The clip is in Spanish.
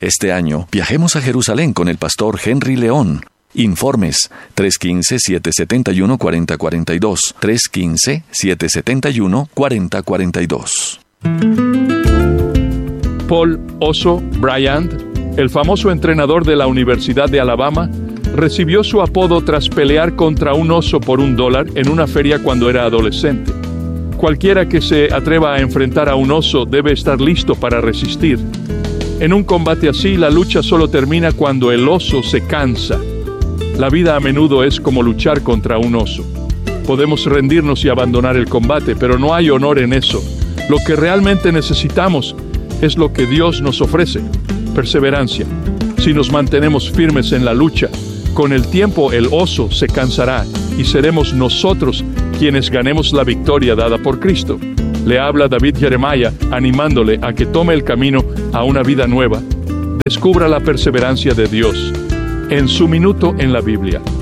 Este año, viajemos a Jerusalén con el pastor Henry León. Informes 315-771-4042, 315-771-4042. Paul Oso Bryant, el famoso entrenador de la Universidad de Alabama, recibió su apodo tras pelear contra un oso por $1 en una feria cuando era adolescente. Cualquiera que se atreva a enfrentar a un oso debe estar listo para resistir. En un combate así, la lucha solo termina cuando el oso se cansa. La vida a menudo es como luchar contra un oso. Podemos rendirnos y abandonar el combate, pero no hay honor en eso. Lo que realmente necesitamos es lo que Dios nos ofrece: perseverancia. Si nos mantenemos firmes en la lucha, con el tiempo el oso se cansará y seremos nosotros quienes ganemos la victoria dada por Cristo. Le habla David Jeremiah, animándole a que tome el camino a una vida nueva. Descubra la perseverancia de Dios en su minuto en la Biblia.